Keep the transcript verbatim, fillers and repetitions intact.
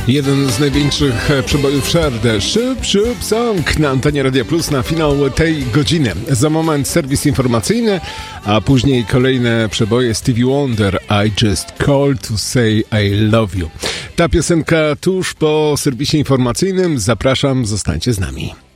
Jeden z największych przebojów Cher, Shup Shup Song na antenie Radia Plus na finał tej godziny. Za moment serwis informacyjny, a później kolejne przeboje Stevie Wonder, I Just Called to Say I Love You. Ta piosenka tuż po serwisie informacyjnym. Zapraszam, zostańcie z nami.